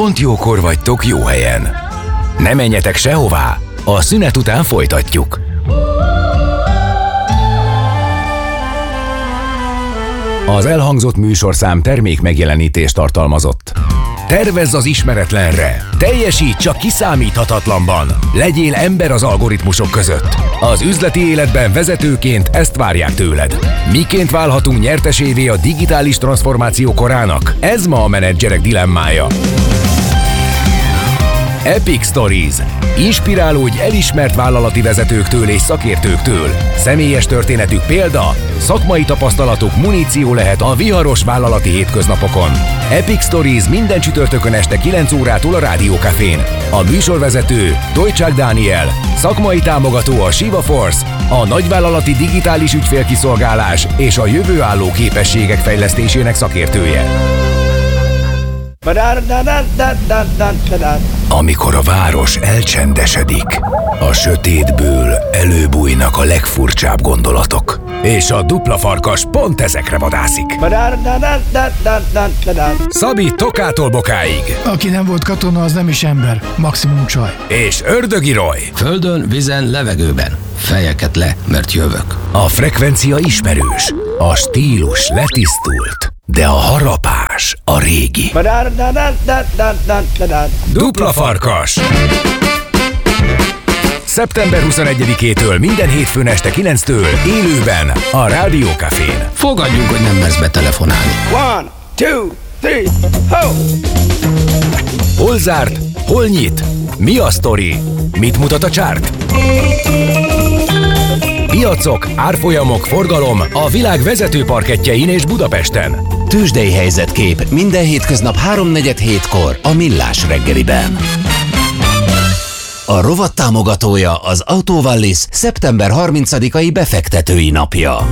Pont jókor vagytok jó helyen. Ne menjetek sehová, a szünet után folytatjuk. Az elhangzott műsorszám termék megjelenítést tartalmazott. Tervezz az ismeretlenre, teljesíts a kiszámíthatatlanban, legyél ember az algoritmusok között. Az üzleti életben vezetőként ezt várják tőled. Miként válhatunk nyertesévé a digitális transformáció korának? Ez ma a menedzserek dilemmája. Epic Stories. Inspirálódj elismert vállalati vezetőktől és szakértőktől. Személyes történetük példa, szakmai tapasztalatuk muníció lehet a viharos vállalati hétköznapokon. Epic Stories minden csütörtökön este 9 órától a Rádió Cafén. A műsorvezető Dojcsák Dániel, szakmai támogató a Shiva Force, a nagyvállalati digitális ügyfélkiszolgálás és a jövőálló képességek fejlesztésének szakértője. Amikor a város elcsendesedik, a sötétből előbújnak a legfurcsább gondolatok. És a dupla farkas pont ezekre vadászik. Szabi Tokától Bokáig. Aki nem volt katona, az nem is ember. Maximum csaj. És Ördögi Roy. Földön, vízen, levegőben. Fejeket le, mert jövök. A frekvencia ismerős, a stílus letisztult, de a harapás a régi. Dupla farkas. Szeptember 21-től minden hétfőn este 9-től élőben a Rádió Cafén. Fogadjunk, hogy nem mersz betelefonálni. 1, 2, 3, ho! Hol zárt? Hol nyit? Mi a sztori? Mit mutat a csárt? Piacok, árfolyamok, forgalom a világ vezető parkettjein és Budapesten. Tőzsdei helyzetkép minden hétköznap 3-4-7-kor a Millás reggeliben. A rovat támogatója az Autovallis szeptember 30-ai befektetői napja.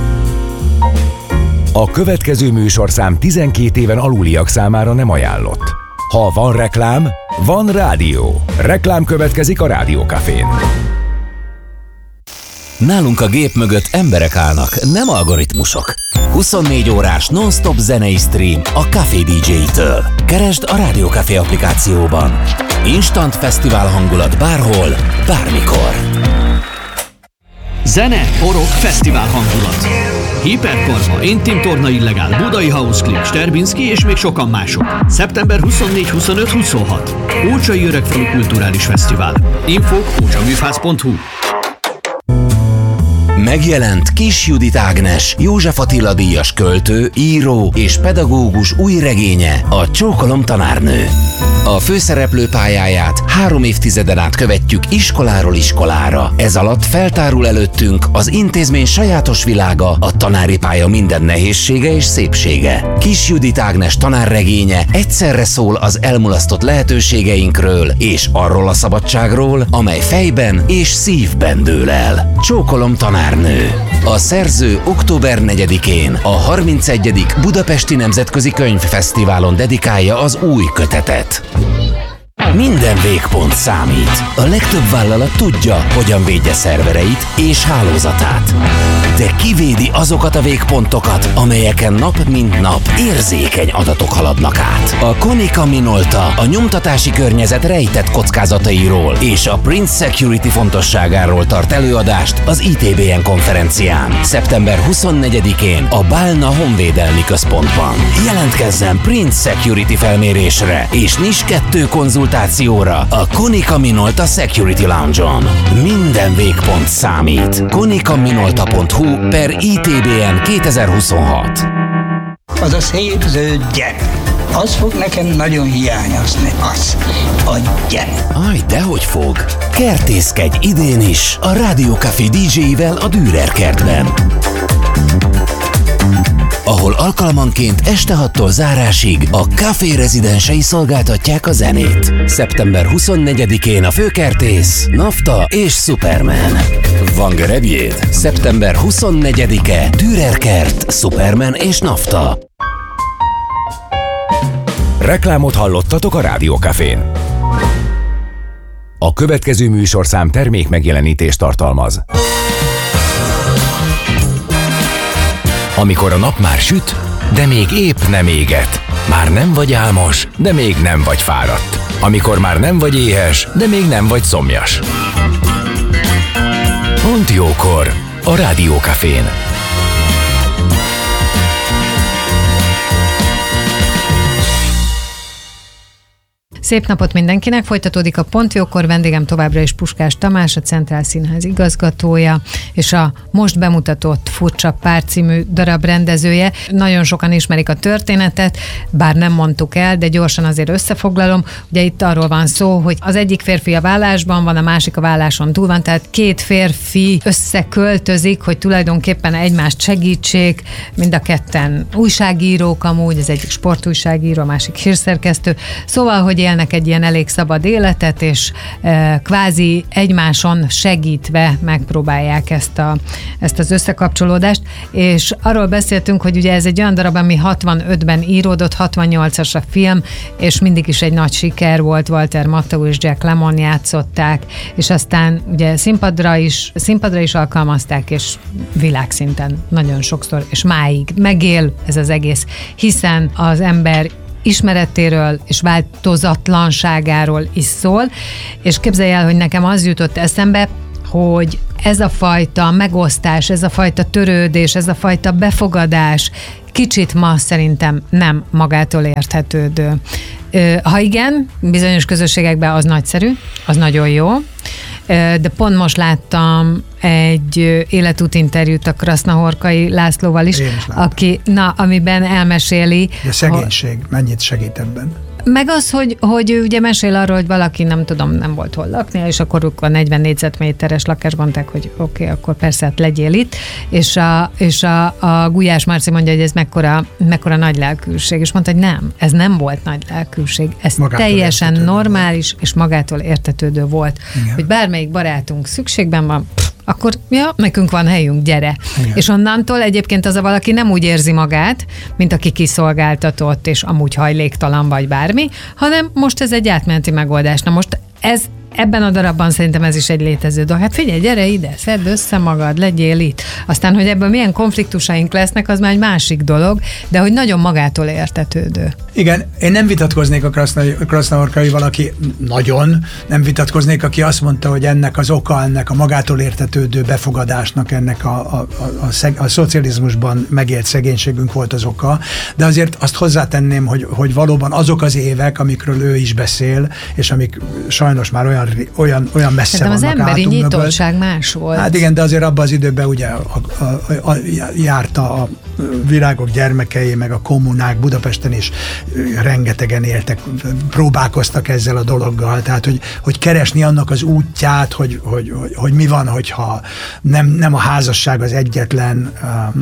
A következő műsorszám 12 éven aluliak számára nem ajánlott. Ha van reklám, van rádió. Reklám következik a Rádió Cafén. Nálunk a gép mögött emberek állnak, nem algoritmusok. 24 órás non-stop zenei stream a Café DJ-től. Keresd a Rádió Café applikációban. Instant fesztivál hangulat bárhol, bármikor. Zene, horog, fesztivál hangulat. Hiperkarma, Intim Torna Illegál, Budai House Club, Sterbinski és még sokan mások. Szeptember 24, 25, 26. Ócsai Öregfalu Kulturális Fesztivál. Info ócsaműfász.hu. Megjelent Kis Judit Ágnes, József Attila díjas költő, író és pedagógus új regénye, a Csókolom tanárnő. A főszereplő pályáját 3 évtizeden át követjük iskoláról iskolára. Ez alatt feltárul előttünk az intézmény sajátos világa, a tanári pálya minden nehézsége és szépsége. Kis Judit Ágnes tanárregénye egyszerre szól az elmulasztott lehetőségeinkről és arról a szabadságról, amely fejben és szívben dől el. Csókolom tanárnő. A szerző október 4-én a 31. Budapesti Nemzetközi Könyvfesztiválon dedikálja az új kötetet. Minden végpont számít. A legtöbb vállalat tudja, hogyan védje szervereit és hálózatát. De kivédi azokat a végpontokat, amelyeken nap mint nap érzékeny adatok haladnak át. A Konica Minolta a nyomtatási környezet rejtett kockázatairól és a Prince Security fontosságáról tart előadást az ITBN konferencián. Szeptember 24-én a Bálna Honvédelmi Központban. Jelentkezzen Prince Security felmérésre és NIS 2 konzultációra a Konica Minolta Security Lounge-on. Minden végpont számít. konicaminolta.hu/ITBN 2026. Az a szép zöld gyerek. Az fog nekem nagyon hiányozni. Az. A gyerek. Aj, dehogy fog. Kertészkedj idén is a Rádió Café DJ-vel a Dürer kertben, ahol alkalmanként este 6-tól zárásig a Café rezidensei szolgáltatják a zenét. Szeptember 24-én a főkertész, Nafta és Superman. Van gerebjéd? Szeptember 24-e, Dürer kert, Superman és Nafta. Reklámot hallottatok a Rádió Cafén. A következő műsorszám termék megjelenítést tartalmaz. Amikor a nap már süt, de még épp nem éget. Már nem vagy álmos, de még nem vagy fáradt. Amikor már nem vagy éhes, de még nem vagy szomjas. Pont jókor a Rádiókafén. Szép napot mindenkinek, folytatódik a Pont Jókor, vendégem továbbra is Puskás Tamás, a Centrál Színház igazgatója, és a most bemutatott Furcsa pár című darab rendezője. Nagyon sokan ismerik a történetet, bár nem mondtuk el, de gyorsan azért összefoglalom. Ugye itt arról van szó, hogy az egyik férfi a vállásban van, a másik a válláson túl van, tehát két férfi összeköltözik, hogy tulajdonképpen egymást segítsék, mind a ketten újságírók amúgy, az egyik sportújságíró, a másik hírszerkesztő. Szóval, hogy élnek egy ilyen elég szabad életet, és kvázi egymáson segítve megpróbálják ezt az összekapcsolódást, és arról beszéltünk, hogy ugye ez egy olyan darab, ami 65-ben íródott, 68-as a film, és mindig is egy nagy siker volt, Walter Matthau és Jack Lemmon játszották, és aztán ugye színpadra is alkalmazták, és világszinten nagyon sokszor, és máig megél ez az egész, hiszen az ember ismeretéről és változatlanságáról is szól, és képzelj el, hogy nekem az jutott eszembe, hogy ez a fajta megosztás, ez a fajta törődés, ez a fajta befogadás kicsit ma szerintem nem magától érthetődő. Ha igen, bizonyos közösségekben az nagyszerű, az nagyon jó, de pont most láttam egy életútinterjút a Krasznahorkai Lászlóval is, amiben elmeséli. De szegénység mennyit segít ebben? Meg az, hogy ugye mesél arról, hogy valaki nem volt hol lakni, és akkor ők a 40 négyzetméteres lakásban mondták, hogy oké, akkor persze, hát legyél itt, és a Gulyás Marci mondja, hogy ez mekkora nagy lelkűség, és mondta, hogy nem, ez nem volt nagy lelkűség, ez magától teljesen normális, és magától értetődő volt. Igen. Hogy bármelyik barátunk szükségben van, akkor nekünk van helyünk, gyere. Igen. És onnantól egyébként az a valaki nem úgy érzi magát, mint aki kiszolgáltatott, és amúgy hajléktalan vagy bármi, hanem most ez egy átmeneti megoldás. Na most ebben a darabban szerintem ez is egy létező dolog. Hát figyelj, gyere ide, szedd össze magad, legyél itt. Aztán, hogy ebből milyen konfliktusaink lesznek, az már egy másik dolog, de hogy nagyon magától értetődő. Igen, én nem vitatkoznék a Krasznahorkaival, aki nagyon nem vitatkoznék, aki azt mondta, hogy ennek az oka, ennek a magától értetődő befogadásnak, ennek a szocializmusban megélt szegénységünk volt az oka, de azért azt hozzátenném, hogy valóban azok az évek, amikről ő is beszél, és amik sajnos már olyan messze vannak az emberi nyitottság más volt. Hát igen, de azért abban az időben ugye járta a virágok gyermekei, meg a kommunák Budapesten is rengetegen éltek, próbálkoztak ezzel a dologgal, tehát hogy keresni annak az útját, hogy mi van, hogyha nem a házasság az egyetlen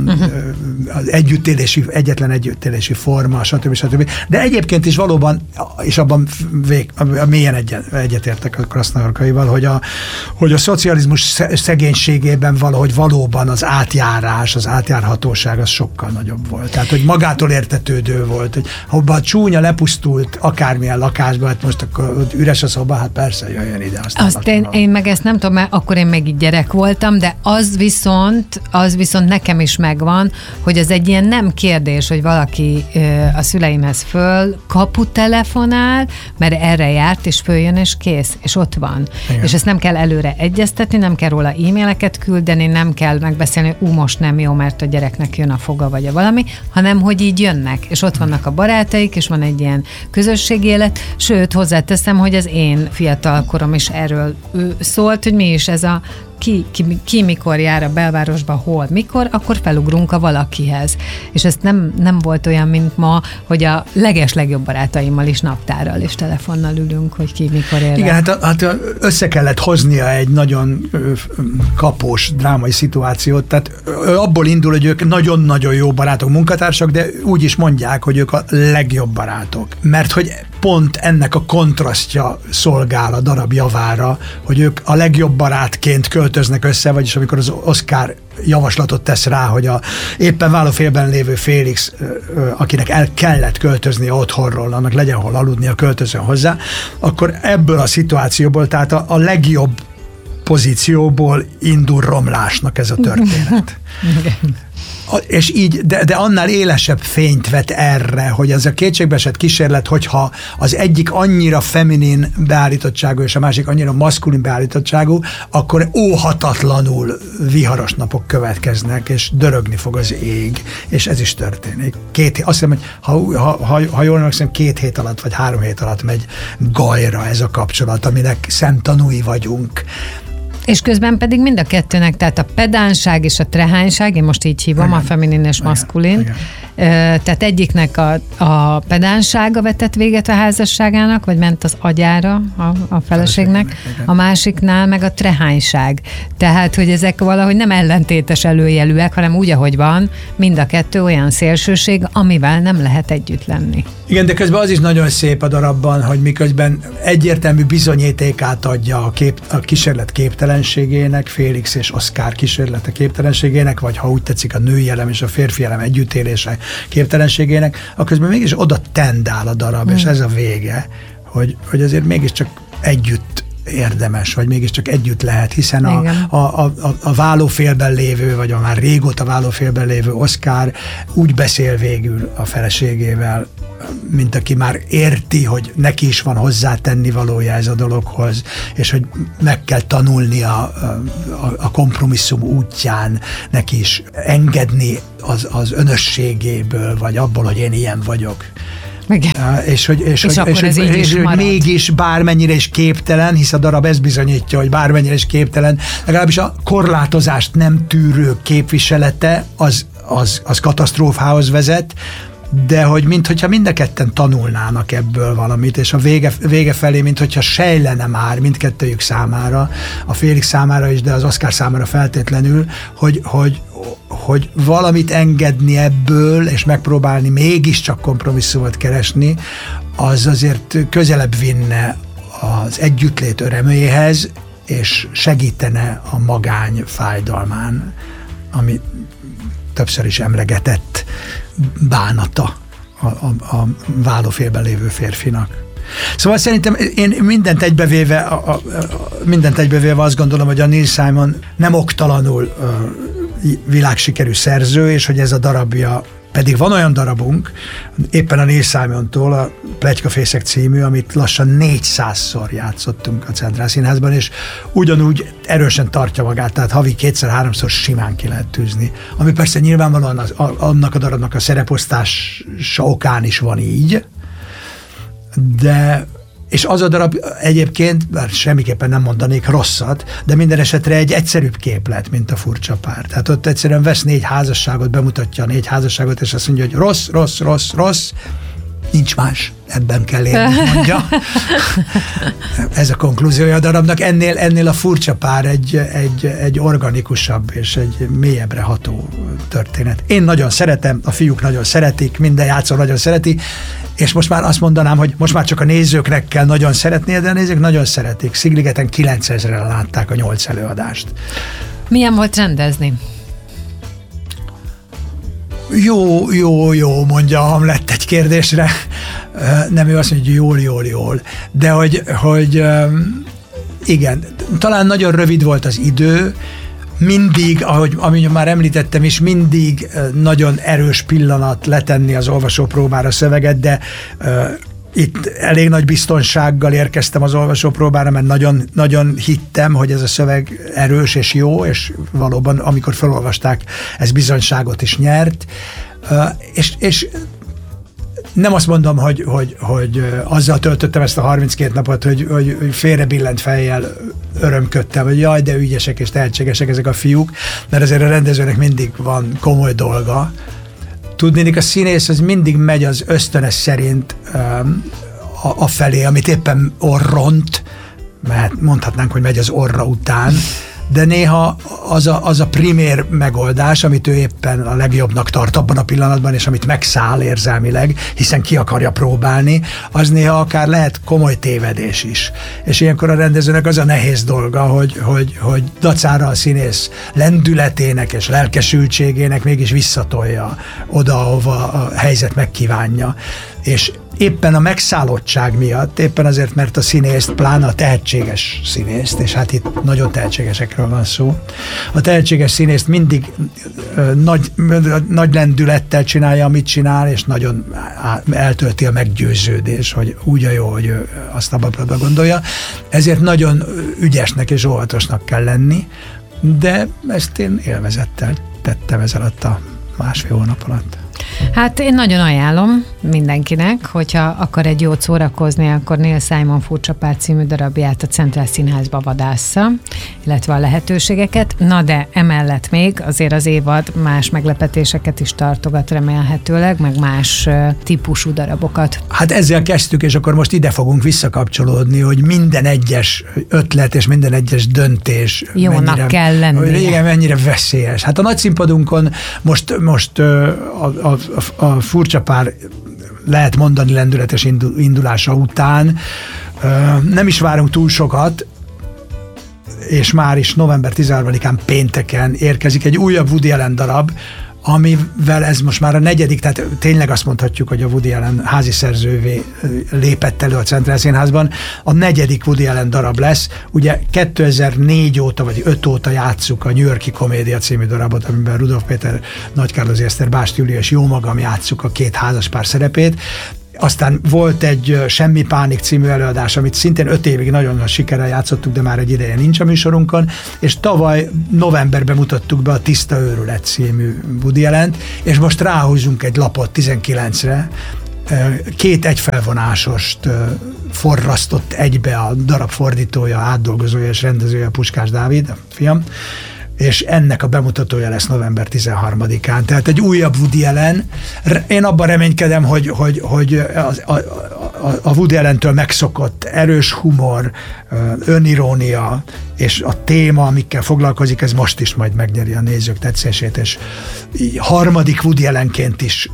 az egyetlen együttélési forma, stb. De egyébként is valóban, és abban mélyen egyetértek a Krasznahorkaival, hogy a szocializmus szegénységében valahogy valóban az átjárás, az átjárhatóság az sokkal nagyobb volt. Tehát, hogy magától értetődő volt, hogy ha a csúnya lepusztult akármilyen lakásba, hát most akkor üres a szoba, hát persze jöjjön ide. Azt én meg ezt nem tudom, mert akkor én meg így gyerek voltam, de az viszont nekem is megvan, hogy az egy ilyen nem kérdés, hogy valaki a szüleimhez kaputelefonál, mert erre járt, és följön, és kész, és ott van. Igen. És ezt nem kell előre egyeztetni, nem kell róla e-maileket küldeni, nem kell megbeszélni, most nem jó, mert a gyereknek jön a foga, vagy a valami, hanem hogy így jönnek, és ott vannak a barátaik, és van egy ilyen közösségi élet, sőt, hozzáteszem, hogy az én fiatal korom is erről szólt, hogy mi is ez a ki mikor jár a belvárosba, hol, mikor, akkor felugrunk a valakihez. És ez nem volt olyan, mint ma, hogy a legjobb barátaimmal is naptárral és telefonnal ülünk, hogy ki mikor ér. Igen, hát össze kellett hoznia egy nagyon kapós drámai szituációt, tehát abból indul, hogy ők nagyon-nagyon jó barátok, munkatársak, de úgy is mondják, hogy ők a legjobb barátok. Mert hogy pont ennek a kontrasztja szolgál a darab javára, hogy ők a legjobb barátként költöznek össze, vagyis amikor az Oscar javaslatot tesz rá, hogy a éppen vállófélben lévő Félix, akinek el kellett költözni otthonról, annak legyen hol aludnia, költözön hozzá, akkor ebből a szituációból, tehát a legjobb pozícióból indul romlásnak ez a történet. És így, de annál élesebb fényt vet erre, hogy ez a kétségbeesett kísérlet, hogyha az egyik annyira feminin beállítottságú, és a másik annyira maszkulin beállítottságú, akkor óhatatlanul viharos napok következnek, és dörögni fog az ég, és ez is történik. Azt hiszem, hogy ha jól emlékszem, 2 hét alatt, vagy 3 hét alatt megy gajra ez a kapcsolat, aminek szemtanúi vagyunk. És közben pedig mind a kettőnek, tehát a pedánság és a trehányság, én most így hívom, igen, a feminin és maszkulin, igen. Tehát egyiknek a pedánsága vetett véget a házasságának, vagy ment az agyára a feleségnek, a másiknál meg a trehányság. Tehát, hogy ezek valahogy nem ellentétes előjelűek, hanem úgy, ahogy van, mind a kettő olyan szélsőség, amivel nem lehet együtt lenni. Igen, de közben az is nagyon szép a darabban, hogy miközben egyértelmű bizonyítékát adja a kísérlet képtelenségének, Félix és Oszkár kísérlete képtelenségének, vagy ha úgy tetszik, a női elem és a férfi elem együttélése képtelenségének, közben mégis oda tendál a darab, és ez a vége, hogy azért mégiscsak együtt érdemes, vagy mégiscsak együtt lehet, hiszen a válófélben lévő, vagy a már régóta válófélben lévő Oszkár úgy beszél végül a feleségével, mint aki már érti, hogy neki is van hozzátenni valója ez a dologhoz, és hogy meg kell tanulni a kompromisszum útján neki is engedni az önösségéből, vagy abból, hogy én ilyen vagyok. És hogy mégis bármennyire is képtelen, hisz a darab ezt bizonyítja, hogy bármennyire is képtelen, legalábbis a korlátozást nem tűrő képviselete az katasztrófához vezet, de hogy minthogyha mind a ketten tanulnának ebből valamit, és a vége felé, minthogyha sejlene már mindkettőjük számára, a Félix számára is, de az Oszkár számára feltétlenül, hogy valamit engedni ebből, és megpróbálni mégiscsak kompromisszumot keresni, az azért közelebb vinne az együttlét öröméhez, és segítene a magány fájdalmán, ami többször is emlegetett bánata a válófélben lévő férfinak. Szóval szerintem én mindent egybevéve azt gondolom, hogy a Neil Simon nem oktalanul világsikerű szerző, és hogy ez a darabja, pedig van olyan darabunk, éppen a Neil Simontól, a Pletykafészek című, amit lassan 400-szor játszottunk a Centrál Színházban, és ugyanúgy erősen tartja magát, tehát havi 2-3-szor simán ki lehet tűzni. Ami persze nyilvánvalóan annak a darabnak a szereposztása okán is van így, de és az a darab egyébként, bár semmiképpen nem mondanék rosszat, de minden esetre egy egyszerűbb képlet, mint a Furcsa pár. Tehát ott egyszerűen vesz 4 házasságot, bemutatja a 4 házasságot, és azt mondja, hogy rossz, nincs más, ebben kell élni, mondja. Ez a konklúziója a darabnak. Ennél a Furcsa pár egy organikusabb és egy mélyebbre ható történet. Én nagyon szeretem, a fiúk nagyon szeretik, minden játszó nagyon szereti, és most már azt mondanám, hogy most már csak a nézőknek kell nagyon szeretnie, de a nézők nagyon szeretik. Szigligeten 9000-re látták a 8 előadást. Milyen volt rendezni? Jó, mondja Hamlet egy kérdésre. Nem, ő azt mondja, hogy jól. De hogy igen, talán nagyon rövid volt az idő, mindig, ahogy már említettem is, mindig nagyon erős pillanat letenni az olvasópróbára szöveget, de itt elég nagy biztonsággal érkeztem az olvasópróbára, mert nagyon, nagyon hittem, hogy ez a szöveg erős és jó, és valóban, amikor felolvasták, ez bizonyságot is nyert. És nem azt mondom, hogy azzal töltöttem ezt a 32 napot, hogy félrebillent fejjel örömködtem, hogy jaj, de ügyesek és tehetségesek ezek a fiúk, mert azért a rendezőnek mindig van komoly dolga. Tudnék, a színész az mindig megy az ösztöne szerint a felé, amit éppen orront, mert mondhatnánk, hogy megy az orra után, de néha az a primér megoldás, amit ő éppen a legjobbnak tart abban a pillanatban, és amit megszáll érzelmileg, hiszen ki akarja próbálni, az néha akár lehet komoly tévedés is. És ilyenkor a rendezőnek az a nehéz dolga, hogy dacára a színész lendületének és lelkesültségének mégis visszatolja oda, ahova a helyzet megkívánja. És éppen a megszállottság miatt, éppen azért, mert a színészt, pláne a tehetséges színészt, és hát itt nagyon tehetségesekről van szó, a tehetséges színészt mindig nagy lendülettel csinálja, amit csinál, és nagyon eltölti a meggyőződés, hogy úgy a jó, hogy ő azt abban gondolja. Ezért nagyon ügyesnek és óvatosnak kell lenni, de ezt én élvezettel tettem ez alatt a 1,5 hónap alatt. Hát én nagyon ajánlom mindenkinek, hogyha akar egy jót szórakozni, akkor Neil Simon Furcsa pár című darabját a Centrál Színházba vadásza, illetve a lehetőségeket. Na de emellett még azért az évad más meglepetéseket is tartogat remélhetőleg, meg más típusú darabokat. Hát ezzel kezdtük, és akkor most ide fogunk visszakapcsolódni, hogy minden egyes ötlet és minden egyes döntés jónak kell lennie. Igen, mennyire veszélyes. Hát a nagyszínpadunkon most a Furcsa pár lehet mondani lendületes indulása után nem is várunk túl sokat, és már is november 13-án pénteken érkezik egy újabb Woody Allen darab, amivel ez most már a 4., tehát tényleg azt mondhatjuk, hogy a Woody Allen házi szerzővé lépett elő a Centrál Színházban. A 4. Woody Allen darab lesz. Ugye 2004 óta, vagy 5 óta játsszuk a New York-i Komédia című darabot, amiben Rudolf Péter, Nagy Kárlosi Eszter, Bást Júlia és jó magam játsszuk a 2 házaspár szerepét. Aztán volt egy Semmi pánik című előadás, amit szintén 5 évig nagyon nagy sikerrel játszottuk, de már egy ideje nincs a műsorunkon, és tavaly novemberben mutattuk be a Tiszta őrület című Woody Allent, és most ráhúzunk egy lapot 19-re, 2 egyfelvonásost forrasztott egybe a darab fordítója, átdolgozója és rendezője Puskás Dávid, a fiam, és ennek a bemutatója lesz november 13-án. Tehát egy újabb Woody Allen. Én abban reménykedem, hogy a Woody Allentől megszokott erős humor, önirónia, és a téma, amikkel foglalkozik, ez most is majd megnyeri a nézők tetszését, és harmadik Woody Allenként is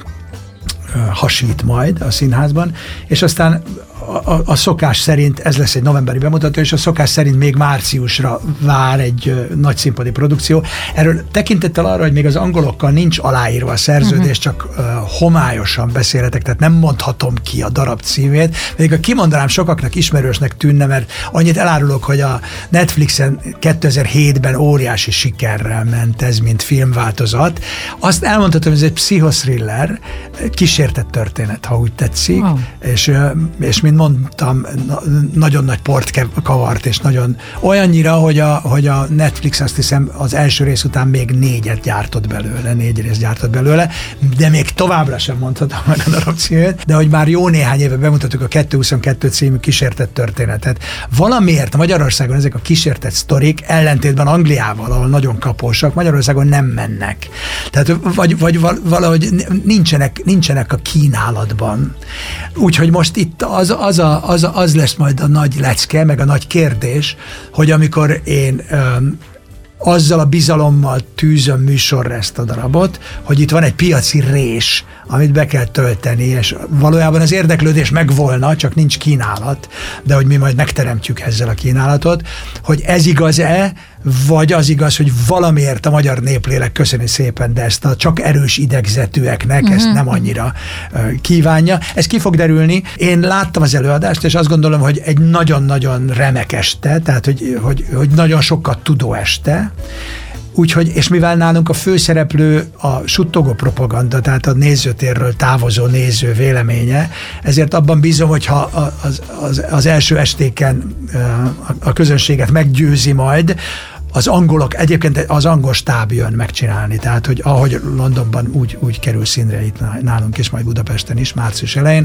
hasít majd a színházban, és aztán a szokás szerint ez lesz egy novemberi bemutató, és a szokás szerint még márciusra vár egy nagy színpadi produkció. Erről tekintettel arra, hogy még az angolokkal nincs aláírva a szerződés, csak homályosan beszélhetek, tehát nem mondhatom ki a darab címét, pedig ha kimondanám, sokaknak ismerősnek tűnne, mert annyit elárulok, hogy a Netflixen 2007-ben óriási sikerrel ment ez, mint filmváltozat. Azt elmondhatom, hogy ez egy pszichoszthriller, kísértett történet, ha úgy tetszik, és mint mondtam, nagyon nagy port kavart, és nagyon olyannyira, hogy a Netflix azt hiszem az első rész után még 4 részt gyártott belőle, de még továbbra sem mondhatom meg a darab címét, de hogy már jó néhány éve bemutattuk a 222 című kísértett történetet. Valamiért Magyarországon ezek a kísértett sztorik ellentétben Angliával, ahol nagyon kapósak, Magyarországon nem mennek. Tehát vagy valahogy nincsenek a kínálatban. Úgyhogy most itt az lesz majd a nagy lecke, meg a nagy kérdés, hogy amikor én azzal a bizalommal tűzöm műsorra ezt a darabot, hogy itt van egy piaci rés, amit be kell tölteni, és valójában az érdeklődés megvolna, csak nincs kínálat, de hogy mi majd megteremtjük ezzel a kínálatot, hogy ez igaz-e, vagy az igaz, hogy valamiért a magyar néplélek, köszöni szépen, de ezt a csak erős idegzetűeknek ezt nem annyira kívánja. Ez ki fog derülni. Én láttam az előadást, és azt gondolom, hogy egy nagyon-nagyon remek este, tehát hogy nagyon sokat tudó este. Úgyhogy, és mivel nálunk a főszereplő a suttogó propaganda, tehát a nézőtérről távozó néző véleménye, ezért abban bízom, hogyha az első estéken a közönséget meggyőzi majd, az angolok, egyébként az angol stáb jön megcsinálni, tehát hogy ahogy Londonban úgy kerül színre itt nálunk is, majd Budapesten is, március elején.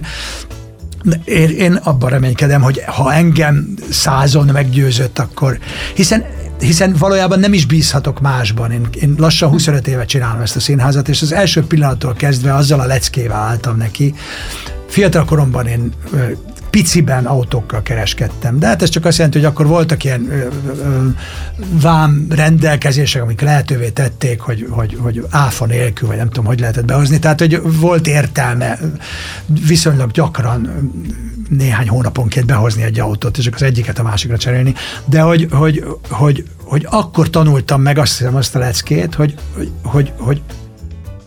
Én abban reménykedem, hogy ha engem 100-on meggyőzött, akkor, hiszen valójában nem is bízhatok másban. Én lassan 25 éve csinálom ezt a színházat, és az első pillanattól kezdve azzal a leckével álltam neki. Fiatal koromban én piciben autókkal kereskedtem. De hát ez csak azt jelenti, hogy akkor voltak ilyen vám rendelkezések, amik lehetővé tették, hogy áfa nélkül, vagy nem tudom, hogy lehetett behozni. Tehát, hogy volt értelme viszonylag gyakran néhány hónaponként behozni egy autót, és akkor az egyiket a másikra cserélni. De hogy akkor tanultam meg azt hiszem azt a leckét, hogy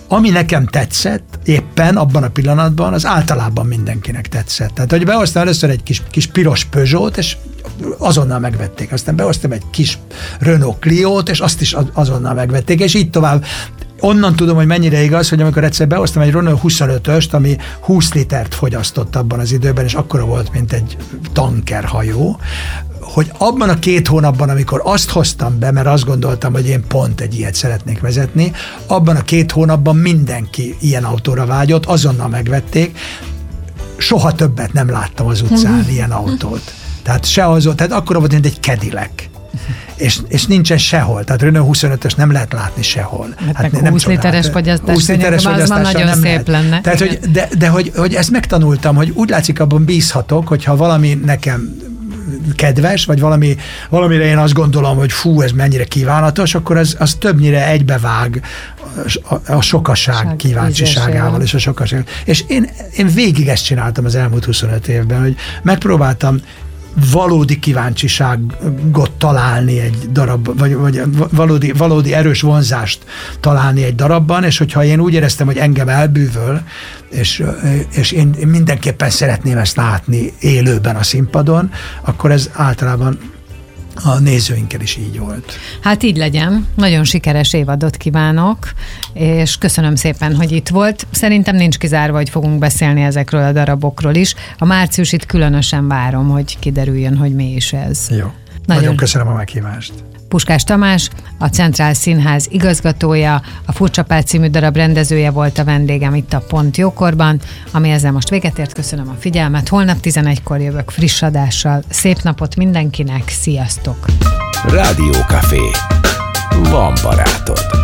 ami nekem tetszett éppen abban a pillanatban, az általában mindenkinek tetszett. Tehát, hogy behoztam először egy kis piros Peugeot, és azonnal megvették. Aztán behoztam egy kis Renault Cliót, és azt is azonnal megvették, és így tovább. Onnan tudom, hogy mennyire igaz, hogy amikor egyszer behoztam egy Renault 25-öst, ami 20 litert fogyasztott abban az időben, és akkora volt, mint egy tankerhajó, hogy abban a 2 hónapban, amikor azt hoztam be, mert azt gondoltam, hogy én pont egy ilyet szeretnék vezetni, abban a 2 hónapban mindenki ilyen autóra vágyott, azonnal megvették, soha többet nem láttam az utcán ilyen autót. Tehát tehát akkora volt, mint egy Cadillac. És nincsen sehol. Tehát Renault 25-ös nem lehet látni sehol. Hát nem 20 literes fogyasztással az nagyon szép lehet. Lenne. Tehát, hogy ezt megtanultam, hogy úgy látszik, abban bízhatok, hogyha valami nekem kedves, vagy valamire én azt gondolom, hogy fú, ez mennyire kívánatos, akkor az többnyire egybevág a sokaság kíváncsiságával és a sokaság. És én végig ezt csináltam az elmúlt 25 évben, hogy megpróbáltam valódi kíváncsiságot találni egy darab, vagy valódi erős vonzást találni egy darabban, és hogyha én úgy éreztem, hogy engem elbűvöl, és én mindenképpen szeretném ezt látni élőben a színpadon, akkor ez általában a nézőinkkel is így volt. Hát így legyen. Nagyon sikeres évadot kívánok, és köszönöm szépen, hogy itt volt. Szerintem nincs kizárva, hogy fogunk beszélni ezekről a darabokról is. A márciusit különösen várom, hogy kiderüljön, hogy mi is ez. Jó. Nagyon köszönöm a meghívást. Puskás Tamás, a Centrál Színház igazgatója, a Furcsa Pár című darab rendezője volt a vendégem itt a Pont Jókorban, ami ezzel most véget ért. Köszönöm a figyelmet. Holnap 11-kor jövök friss adással. Szép napot mindenkinek, sziasztok! Rádió Café. Van barátod.